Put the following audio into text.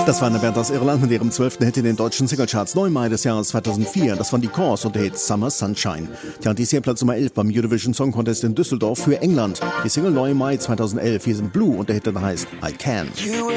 Das war eine Band aus Irland mit ihrem 12. Hit in den deutschen Singlecharts 9. Mai des Jahres 2004. Das waren die Cause und der Hit Summer Sunshine. Tja, dies hier Platz Nummer 11 beim Eurovision Song Contest in Düsseldorf für England. Die Single 9. Mai 2011, hier sind Blue und der Hit, der heißt I Can.